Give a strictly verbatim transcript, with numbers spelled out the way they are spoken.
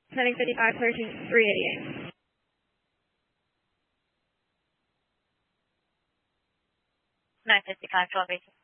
Heading fifty-five, thirteen, three eighty-eight. nine fifty-five, twelve eighteen.